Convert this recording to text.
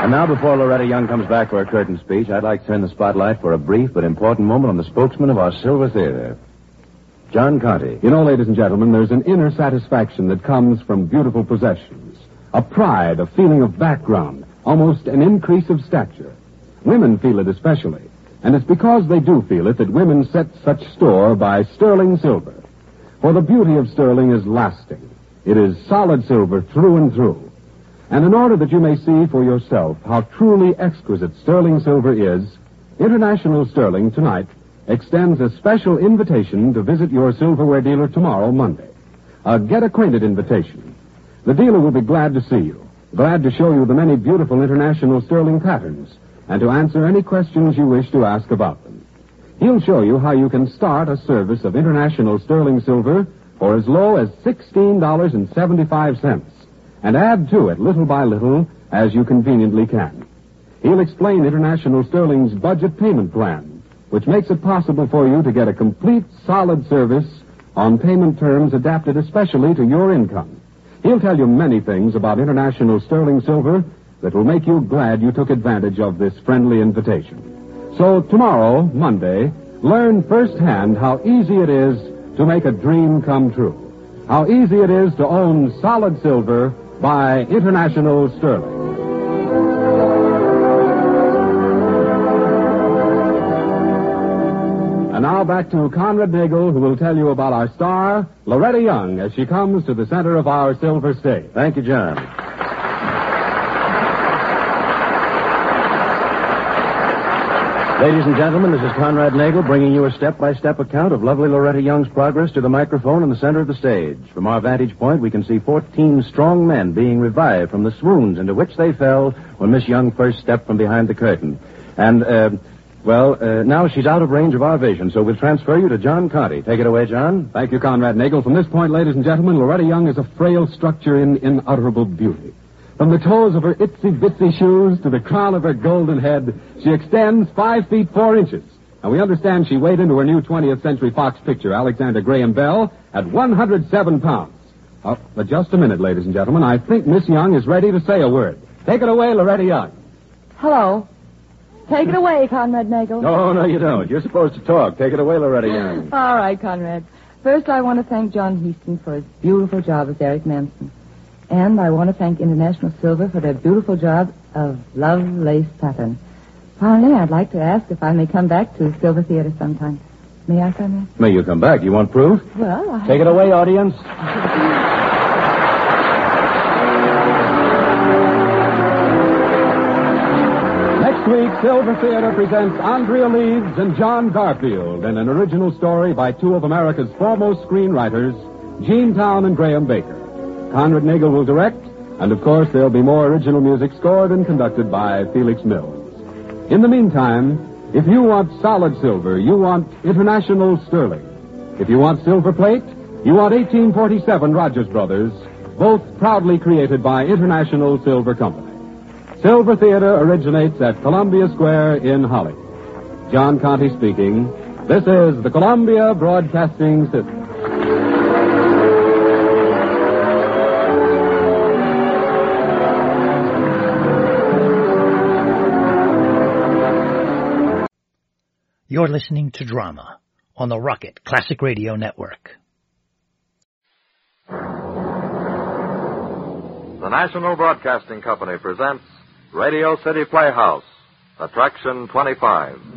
And now, before Loretta Young comes back for her curtain speech, I'd like to turn the spotlight for a brief but important moment on the spokesman of our Silver Theater, John Conte. You know, ladies and gentlemen, there's an inner satisfaction that comes from beautiful possessions. A pride, a feeling of background, almost an increase of stature. Women feel it especially. And it's because they do feel it that women set such store by sterling silver. For the beauty of sterling is lasting. It is solid silver through and through. And in order that you may see for yourself how truly exquisite sterling silver is, International Sterling tonight extends a special invitation to visit your silverware dealer tomorrow, Monday. A get-acquainted invitation. The dealer will be glad to see you, glad to show you the many beautiful International Sterling patterns, and to answer any questions you wish to ask about them. He'll show you how you can start a service of International Sterling silver for as low as $16.75, and add to it little by little as you conveniently can. He'll explain International Sterling's budget payment plan, which makes it possible for you to get a complete, solid service on payment terms adapted especially to your income. He'll tell you many things about International Sterling silver that will make you glad you took advantage of this friendly invitation. So tomorrow, Monday, learn firsthand how easy it is to make a dream come true. How easy it is to own solid silver by International Sterling. And now back to Conrad Nagel, who will tell you about our star, Loretta Young, as she comes to the center of our silver stage. Thank you, John. Ladies and gentlemen, this is Conrad Nagel bringing you a step-by-step account of lovely Loretta Young's progress to the microphone in the center of the stage. From our vantage point, we can see 14 strong men being revived from the swoons into which they fell when Miss Young first stepped from behind the curtain. And, now she's out of range of our vision, so we'll transfer you to John Conte. Take it away, John. Thank you, Conrad Nagel. From this point, ladies and gentlemen, Loretta Young is a frail structure in unutterable beauty. From the toes of her itsy-bitsy shoes to the crown of her golden head, she extends 5 feet 4 inches. And we understand she weighed into her new 20th Century Fox picture, Alexander Graham Bell, at 107 pounds. But just a minute, ladies and gentlemen. I think Miss Young is ready to say a word. Take it away, Loretta Young. Hello. Take it away, Conrad Nagel. No, you don't. You're supposed to talk. Take it away, Loretta Young. All right, Conrad. First, I want to thank John Heaston for his beautiful job as Eric Manson. And I want to thank International Silver for their beautiful job of love lace pattern. Finally, I'd like to ask if I may come back to the Silver Theater sometime. May I, Conrad? May you come back? You want proof? Well, Take it away, audience. Next week, Silver Theater presents Andrea Leeds and John Garfield in an original story by two of America's foremost screenwriters, Gene Town and Graham Baker. Conrad Nagel will direct, and of course there'll be more original music scored and conducted by Felix Mills. In the meantime, if you want solid silver, you want International Sterling. If you want silver plate, you want 1847 Rogers Brothers, both proudly created by International Silver Company. Silver Theater originates at Columbia Square in Hollywood. John Conte speaking. This is the Columbia Broadcasting System. You're listening to Drama on the Rocket Classic Radio Network. The National Broadcasting Company presents Radio City Playhouse, Attraction 25.